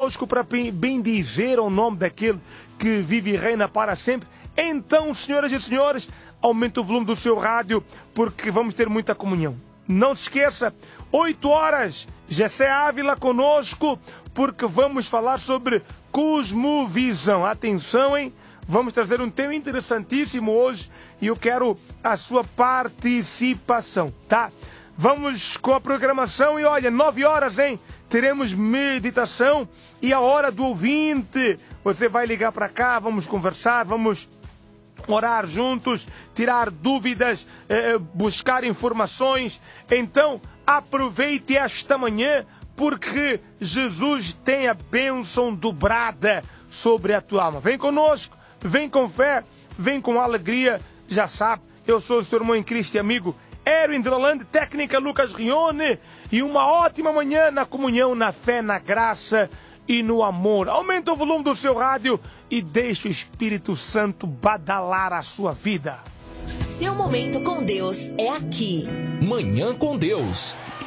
conosco para bendizer o nome daquele que vive e reina para sempre. Então, senhoras e senhores, aumente o volume do seu rádio, porque vamos ter muita comunhão. Não se esqueça, 8 horas, Jessé Ávila conosco, porque vamos falar sobre cosmovisão. Atenção, hein? Vamos trazer um tema interessantíssimo hoje e eu quero a sua participação, tá? Vamos com a programação e olha, 9 horas, hein? Teremos meditação e a hora do ouvinte. Você vai ligar para cá, vamos conversar, vamos orar juntos, tirar dúvidas, buscar informações. Então, aproveite esta manhã, porque Jesus tem a bênção dobrada sobre a tua alma. Vem conosco, vem com fé, vem com alegria. Já sabe, eu sou o seu irmão em Cristo e amigo Erwin de Rolande, técnica Lucas Rione, e uma ótima manhã na comunhão, na fé, na graça e no amor. Aumenta o volume do seu rádio e deixe o Espírito Santo badalar a sua vida. Seu momento com Deus é aqui. Manhã com Deus.